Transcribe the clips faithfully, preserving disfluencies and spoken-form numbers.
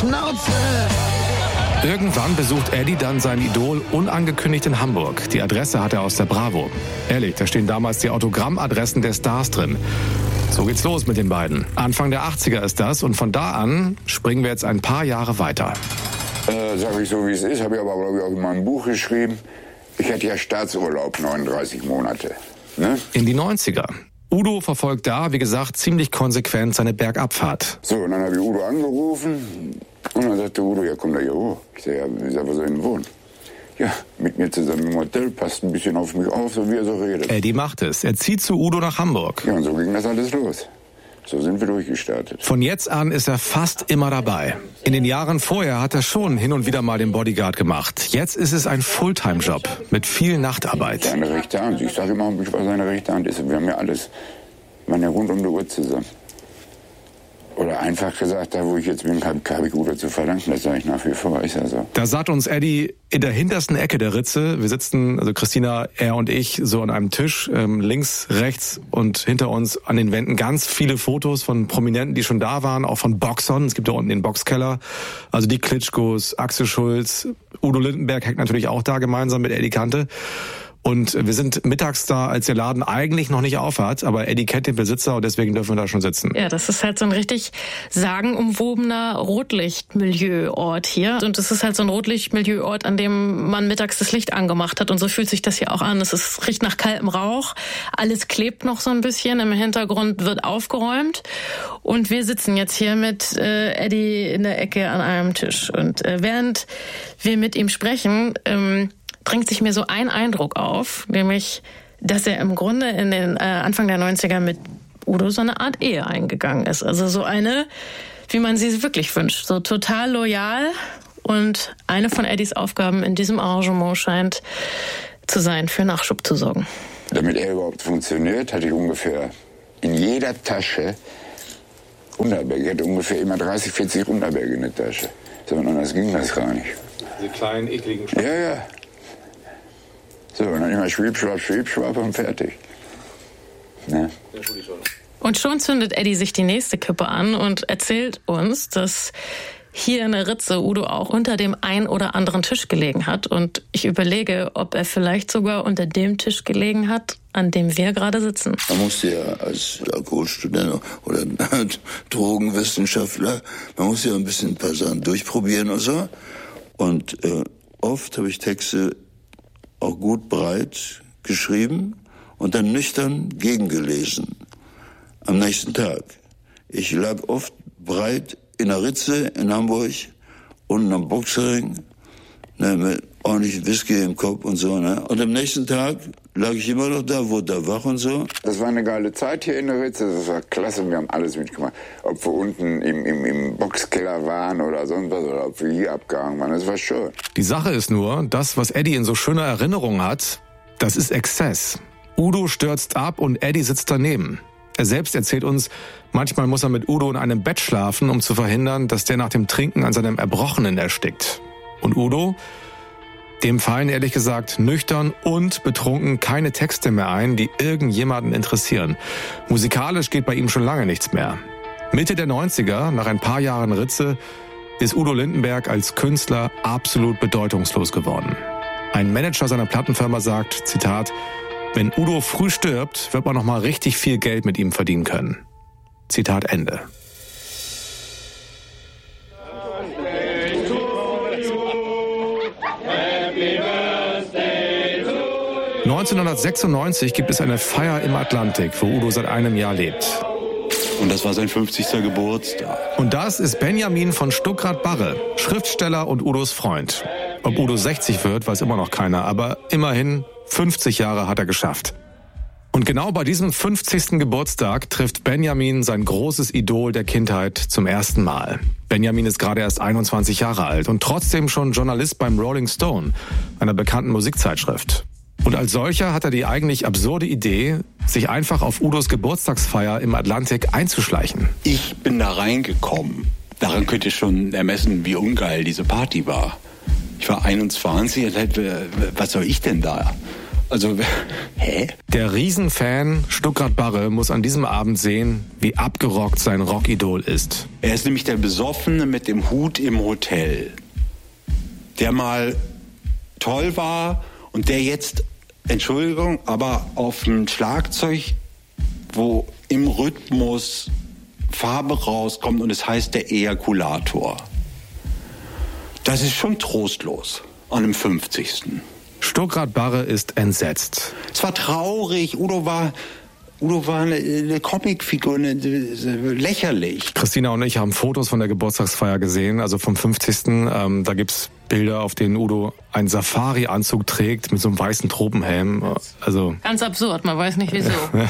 Schnauze. Irgendwann besucht Eddie dann sein Idol unangekündigt in Hamburg. Die Adresse hat er aus der Bravo. Ehrlich, da stehen damals die Autogrammadressen der Stars drin. So geht's los mit den beiden. Anfang der achtziger ist das und von da an springen wir jetzt ein paar Jahre weiter. Äh, sag ich so, wie es ist, habe ich aber, glaube ich, auch in meinem Buch geschrieben. Ich hatte ja Staatsurlaub, neununddreißig Monate. Ne? In die neunziger. Udo verfolgt da, wie gesagt, ziemlich konsequent seine Bergabfahrt. So, und dann habe ich Udo angerufen und dann sagte Udo, ja, komm da hier hoch. Ich sage, ja, wie soll er denn wohnen? Ja, mit mir zusammen im Hotel, passt ein bisschen auf mich auf, so wie er so redet. Eddie macht es. Er zieht zu Udo nach Hamburg. Ja, und so ging das alles los. So sind wir durchgestartet. Von jetzt an ist er fast immer dabei. In den Jahren vorher hat er schon hin und wieder mal den Bodyguard gemacht. Jetzt ist es ein Fulltime-Job mit viel Nachtarbeit. Seine rechte Hand. Ich sage immer, ich war seine rechte Hand. Wir haben ja alles, wir waren ja rund um die Uhr zusammen. Oder einfach gesagt, da wo ich jetzt bin, habe hab ich Udo zu verdanken. Das sage ich nach wie vor, ist ja so. Da sagt uns Eddie in der hintersten Ecke der Ritze. Wir sitzen, also Christina, er und ich, so an einem Tisch, ähm, links, rechts und hinter uns an den Wänden ganz viele Fotos von Prominenten, die schon da waren, auch von Boxern. Es gibt da unten den Boxkeller. Also die Klitschkos, Axel Schulz, Udo Lindenberg hängt natürlich auch da gemeinsam mit Eddie Kante. Und wir sind mittags da, als der Laden eigentlich noch nicht aufhat, aber Eddie kennt den Besitzer und deswegen dürfen wir da schon sitzen. Ja, das ist halt so ein richtig sagenumwobener Rotlichtmilieuort hier. Und es ist halt so ein Rotlichtmilieuort, an dem man mittags das Licht angemacht hat. Und so fühlt sich das hier auch an. Es ist, riecht nach kaltem Rauch. Alles klebt noch so ein bisschen. Im Hintergrund wird aufgeräumt. Und wir sitzen jetzt hier mit äh, Eddie in der Ecke an einem Tisch. Und äh, während wir mit ihm sprechen, ähm, drängt sich mir so ein Eindruck auf, nämlich, dass er im Grunde in den äh, Anfang der neunziger mit Udo so eine Art Ehe eingegangen ist. Also so eine, wie man sie wirklich wünscht. So total loyal. Und eine von Eddies Aufgaben in diesem Arrangement scheint zu sein, für Nachschub zu sorgen. Damit er überhaupt funktioniert, hatte ich ungefähr in jeder Tasche Unterberg. Ich hatte ungefähr immer dreißig, vierzig Unterberg in der Tasche. So, und anders ging das gar nicht. Diese kleinen, ekligen Schwappen. Ja, ja. So, und dann immer schwieb, schwapp, schwieb, schwapp und fertig. Ne? Und schon zündet Eddie sich die nächste Kippe an und erzählt uns, dass hier in der Ritze Udo auch unter dem ein oder anderen Tisch gelegen hat. Und ich überlege, ob er vielleicht sogar unter dem Tisch gelegen hat, an dem wir gerade sitzen. Man muss ja als Alkoholstudent oder Drogenwissenschaftler, man muss ja ein bisschen ein paar Sachen durchprobieren und so. Und äh, oft habe ich Texte auch gut breit geschrieben und dann nüchtern gegengelesen am nächsten Tag. Ich lag oft breit in der Ritze in Hamburg, unten am Boxring, ne, mit ordentlich Whisky im Kopf und so. Ne? Und am nächsten Tag lag ich immer noch da, wurde da wach und so. Das war eine geile Zeit hier in der Ritze, das war klasse, wir haben alles mitgemacht. Ob wir unten im, im, im Boxkeller waren oder sonst was, oder ob wir hier abgehangen waren, das war schön. Die Sache ist nur, das, was Eddie in so schöner Erinnerung hat, das ist Exzess. Udo stürzt ab und Eddie sitzt daneben. Er selbst erzählt uns, manchmal muss er mit Udo in einem Bett schlafen, um zu verhindern, dass der nach dem Trinken an seinem Erbrochenen erstickt. Und Udo? Dem fallen ehrlich gesagt nüchtern und betrunken keine Texte mehr ein, die irgendjemanden interessieren. Musikalisch geht bei ihm schon lange nichts mehr. Mitte der neunziger, nach ein paar Jahren Ritze, ist Udo Lindenberg als Künstler absolut bedeutungslos geworden. Ein Manager seiner Plattenfirma sagt, Zitat, wenn Udo früh stirbt, wird man noch mal richtig viel Geld mit ihm verdienen können. Zitat Ende. neunzehnhundertsechsundneunzig gibt es eine Feier im Atlantik, wo Udo seit einem Jahr lebt. Und das war sein fünfzigster Geburtstag. Und das ist Benjamin von Stuckrad-Barre, Schriftsteller und Udos Freund. Ob Udo sechzig wird, weiß immer noch keiner, aber immerhin fünfzig Jahre hat er geschafft. Und genau bei diesem fünfzigsten Geburtstag trifft Benjamin sein großes Idol der Kindheit zum ersten Mal. Benjamin ist gerade erst einundzwanzig Jahre alt und trotzdem schon Journalist beim Rolling Stone, einer bekannten Musikzeitschrift. Und als solcher hat er die eigentlich absurde Idee, sich einfach auf Udos Geburtstagsfeier im Atlantik einzuschleichen. Ich bin da reingekommen. Daran könnt ihr schon ermessen, wie ungeil diese Party war. Ich war einundzwanzig, was soll ich denn da? Also, hä? Der Riesenfan Stuckrad Barre muss an diesem Abend sehen, wie abgerockt sein Rockidol ist. Er ist nämlich der Besoffene mit dem Hut im Hotel, der mal toll war und der jetzt, Entschuldigung, aber auf dem Schlagzeug, wo im Rhythmus Farbe rauskommt und es heißt der Ejakulator. Das ist schon trostlos an dem fünfzigsten Stuckrad Barre ist entsetzt. Es war traurig. Udo war, Udo war eine, eine Comicfigur, eine, eine, lächerlich. Christina und ich haben Fotos von der Geburtstagsfeier gesehen, also vom fünfzigsten Ähm, da gibt's Bilder, auf denen Udo einen Safari-Anzug trägt mit so einem weißen Tropenhelm. Also ganz absurd, man weiß nicht wieso.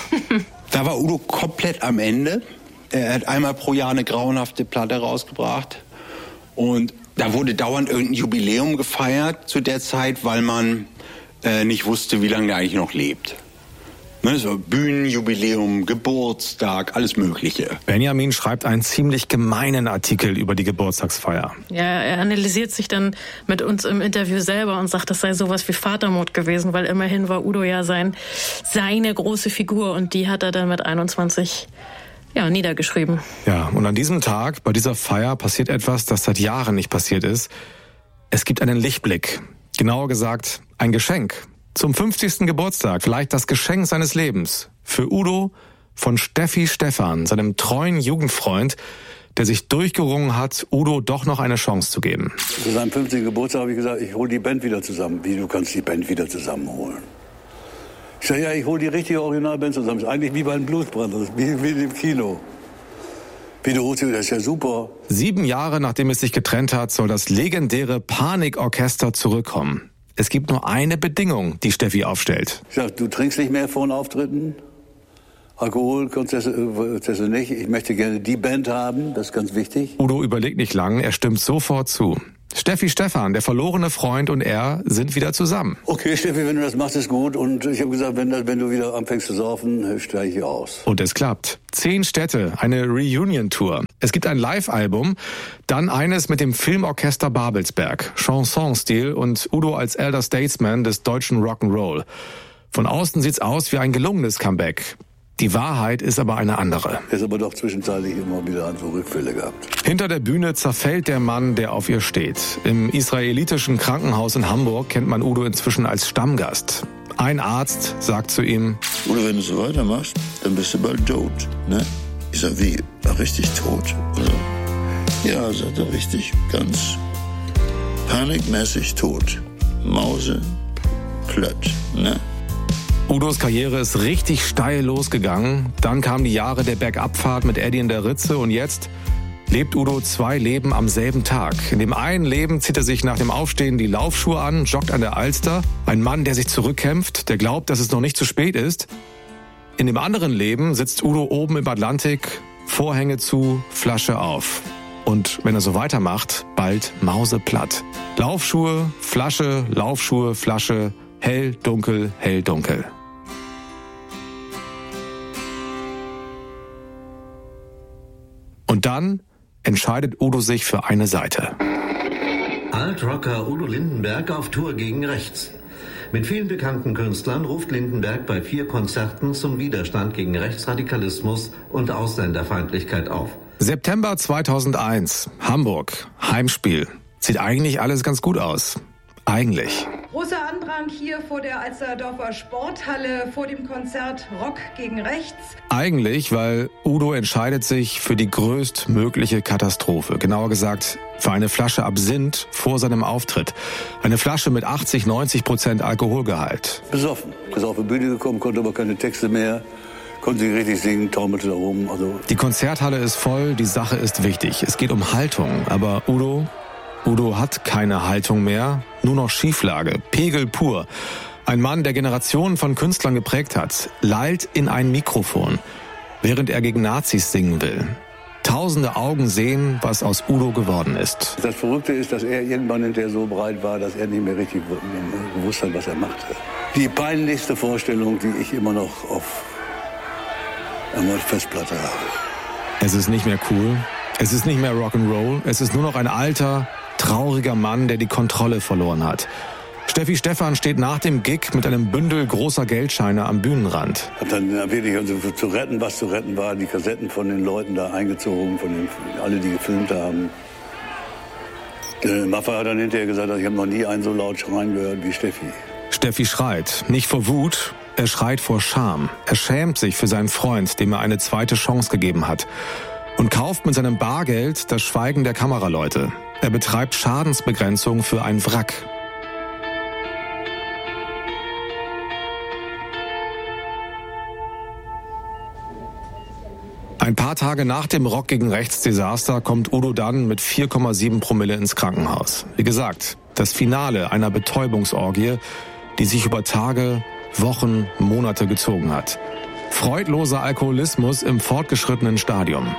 Da war Udo komplett am Ende. Er hat einmal pro Jahr eine grauenhafte Platte rausgebracht und da wurde dauernd irgendein Jubiläum gefeiert zu der Zeit, weil man äh, nicht wusste, wie lange er eigentlich noch lebt. Ne, so Bühnenjubiläum, Geburtstag, alles Mögliche. Benjamin schreibt einen ziemlich gemeinen Artikel über die Geburtstagsfeier. Ja, er analysiert sich dann mit uns im Interview selber und sagt, das sei sowas wie Vatermord gewesen, weil immerhin war Udo ja sein, seine große Figur und die hat er dann mit einundzwanzig ja, niedergeschrieben. Ja, und an diesem Tag, bei dieser Feier, passiert etwas, das seit Jahren nicht passiert ist. Es gibt einen Lichtblick. Genauer gesagt, ein Geschenk. Zum fünfzigsten Geburtstag, vielleicht das Geschenk seines Lebens. Für Udo von Steffi Stephan, seinem treuen Jugendfreund, der sich durchgerungen hat, Udo doch noch eine Chance zu geben. Zu seinem fünfzigsten Geburtstag habe ich gesagt, ich hole die Band wieder zusammen. Wie, du kannst die Band wieder zusammenholen? Ich sage, ja, ich hole die richtige Originalband zusammen. Das ist eigentlich wie bei den Blues Brothers, wie, wie im Kino. Wie du holst, das ist ja super. Sieben Jahre nachdem es sich getrennt hat, soll das legendäre Panikorchester zurückkommen. Es gibt nur eine Bedingung, die Steffi aufstellt. Ich sage, du trinkst nicht mehr vor den Auftritten. Alkohol konntest du nicht. Ich möchte gerne die Band haben, das ist ganz wichtig. Udo überlegt nicht lang, er stimmt sofort zu. Steffi Stephan, der verlorene Freund und er sind wieder zusammen. Okay, Steffi, wenn du das machst, ist gut. Und ich habe gesagt, wenn, wenn du wieder anfängst zu saufen, steige ich aus. Und es klappt. Zehn Städte, eine Reunion-Tour. Es gibt ein Live-Album, dann eines mit dem Filmorchester Babelsberg, Chanson-Stil und Udo als Elder Statesman des deutschen Rock'n'Roll. Von außen sieht's aus wie ein gelungenes Comeback. Die Wahrheit ist aber eine andere. Er ist aber doch zwischenzeitlich immer wieder an so Rückfälle gehabt. Hinter der Bühne zerfällt der Mann, der auf ihr steht. Im israelitischen Krankenhaus in Hamburg kennt man Udo inzwischen als Stammgast. Ein Arzt sagt zu ihm: Udo, wenn du so weitermachst, dann bist du bald tot, ne? Ich sag, wie? Richtig tot? Oder? Ja, sagt er, richtig, ganz panikmäßig tot. Mause, platt, ne? Udos Karriere ist richtig steil losgegangen. Dann kamen die Jahre der Bergabfahrt mit Eddie in der Ritze und jetzt lebt Udo zwei Leben am selben Tag. In dem einen Leben zieht er sich nach dem Aufstehen die Laufschuhe an, joggt an der Alster. Ein Mann, der sich zurückkämpft, der glaubt, dass es noch nicht zu spät ist. In dem anderen Leben sitzt Udo oben im Atlantik, Vorhänge zu, Flasche auf. Und wenn er so weitermacht, bald mauseplatt. Laufschuhe, Flasche, Laufschuhe, Flasche, hell, dunkel, hell, dunkel. Und dann entscheidet Udo sich für eine Seite. Altrocker Udo Lindenberg auf Tour gegen rechts. Mit vielen bekannten Künstlern ruft Lindenberg bei vier Konzerten zum Widerstand gegen Rechtsradikalismus und Ausländerfeindlichkeit auf. September zweitausendeins, Hamburg, Heimspiel. Sieht eigentlich alles ganz gut aus. Eigentlich. Großer Andrang hier vor der Alsterdorfer Sporthalle vor dem Konzert Rock gegen Rechts. Eigentlich, weil Udo entscheidet sich für die größtmögliche Katastrophe. Genauer gesagt, für eine Flasche Absinth vor seinem Auftritt. Eine Flasche mit achtzig, neunzig Prozent Alkoholgehalt. Besoffen. Ist auf die Bühne gekommen, konnte aber keine Texte mehr. Konnte sie richtig singen, taumelte da oben. Also die Konzerthalle ist voll, die Sache ist wichtig. Es geht um Haltung, aber Udo... Udo hat keine Haltung mehr, nur noch Schieflage, Pegel pur. Ein Mann, der Generationen von Künstlern geprägt hat, lallt in ein Mikrofon, während er gegen Nazis singen will. Tausende Augen sehen, was aus Udo geworden ist. Das Verrückte ist, dass er irgendwann hinterher so breit war, dass er nicht mehr richtig gewusst hat, was er machte. Die peinlichste Vorstellung, die ich immer noch auf einer Festplatte habe. Es ist nicht mehr cool, es ist nicht mehr Rock'n'Roll, es ist nur noch ein alter, trauriger Mann, der die Kontrolle verloren hat. Steffi Stephan steht nach dem Gig mit einem Bündel großer Geldscheine am Bühnenrand. Hat dann wirklich also zu retten, was zu retten war, die Kassetten von den Leuten da eingezogen, von den alle, die gefilmt haben. Der Maffa hat dann hinterher gesagt, ich habe noch nie einen so laut schreien gehört wie Steffi. Steffi schreit, nicht vor Wut, er schreit vor Scham. Er schämt sich für seinen Freund, dem er eine zweite Chance gegeben hat. Und kauft mit seinem Bargeld das Schweigen der Kameraleute. Er betreibt Schadensbegrenzung für ein Wrack. Ein paar Tage nach dem Rock gegen Rechts-Desaster kommt Udo dann mit vier Komma sieben Promille ins Krankenhaus. Wie gesagt, das Finale einer Betäubungsorgie, die sich über Tage, Wochen, Monate gezogen hat. Freudloser Alkoholismus im fortgeschrittenen Stadium.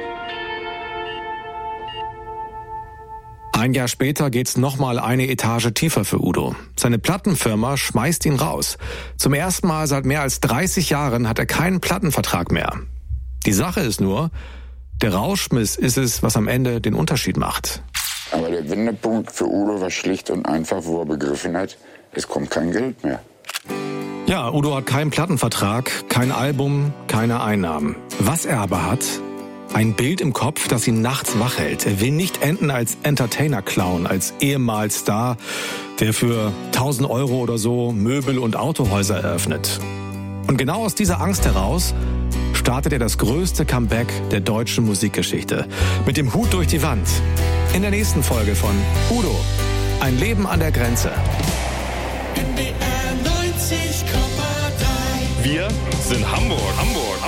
Ein Jahr später geht's nochmal eine Etage tiefer für Udo. Seine Plattenfirma schmeißt ihn raus. Zum ersten Mal seit mehr als dreißig Jahren hat er keinen Plattenvertrag mehr. Die Sache ist nur, der Rauschmiss ist es, was am Ende den Unterschied macht. Aber der Wendepunkt für Udo war schlicht und einfach, wo er begriffen hat, es kommt kein Geld mehr. Ja, Udo hat keinen Plattenvertrag, kein Album, keine Einnahmen. Was er aber hat, ein Bild im Kopf, das ihn nachts wach hält. Er will nicht enden als Entertainer-Clown, als ehemals Star, der für tausend Euro oder so Möbel- und Autohäuser eröffnet. Und genau aus dieser Angst heraus startet er das größte Comeback der deutschen Musikgeschichte. Mit dem Hut durch die Wand. In der nächsten Folge von Udo, ein Leben an der Grenze. N D R neunzig Komma drei. Wir sind Hamburg. Hamburg.